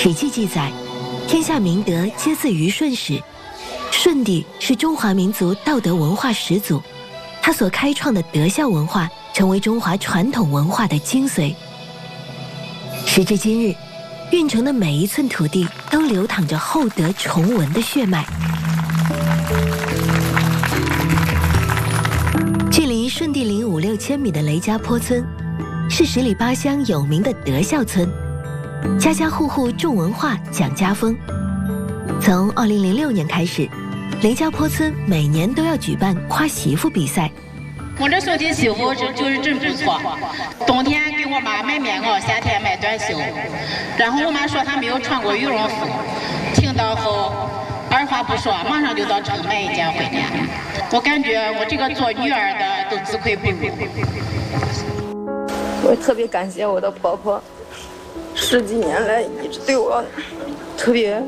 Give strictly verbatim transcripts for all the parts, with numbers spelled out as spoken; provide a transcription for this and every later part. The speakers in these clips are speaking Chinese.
史记》记载，天下明德皆自于舜始。舜帝是中华民族道德文化始祖，他所开创的德孝文化成为中华传统文化的精髓。时至今日，运城的每一寸土地都流淌着厚德崇文的血脉。距离顺帝陵五六千米的雷家坡村，是十里八乡有名的德孝村，家家户户重文化讲家风。从二零零六年开始，雷家坡村每年都要举办夸媳妇比赛。 我这送亲媳妇就就是真不错，冬天给我妈买棉袄，夏天买短袖。然后我妈说她没有穿过羽绒服，听到后二话不说，马上就到城买一件回来。我感觉我这个做女儿的都自愧不如。 我特别感谢我的婆婆，十几年来一直对我特别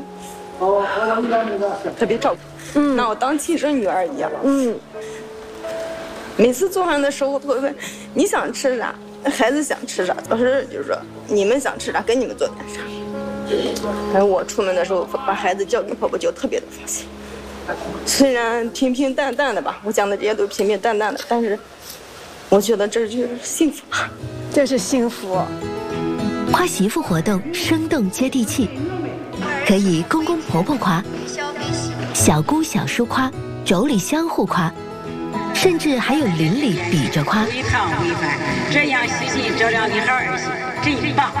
特别照顾，嗯，拿我当亲生女儿一样，嗯。每次做饭的时候，我会问你想吃啥，孩子想吃啥，老师就是说你们想吃啥，给你们做点啥。还有我出门的时候，把孩子交给婆婆就特别的放心。虽然平平淡淡的吧，我讲的这些都平平淡淡的，但是我觉得这就是幸福， 这是幸福。 夸媳妇活动生动接地气，可以公公婆婆夸，小姑小叔夸，妯娌相互夸。甚至还有邻里比着夸， 一趟一番，这样细心照料你好儿媳，真棒！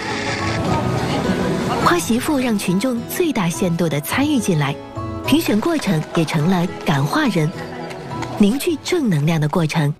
夸媳妇让群众最大限度地参与进来，评选过程也成了感化人、凝聚正能量的过程。